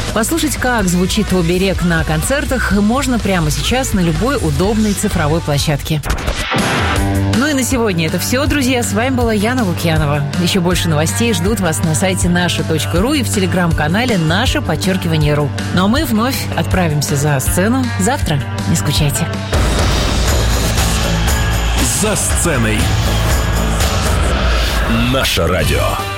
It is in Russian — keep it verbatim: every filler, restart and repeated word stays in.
Послушать, как звучит оберег на концертах, можно прямо сейчас на любой удобной цифровой площадке. Ну и на сегодня это все, друзья. С вами была Яна Лукьянова. Еще больше новостей ждут вас на сайте наша точка ру и в телеграм-канале «Наше подчеркивание ру». Ну а мы вновь отправимся за сцену завтра. Не скучайте. За сценой. Наше радио.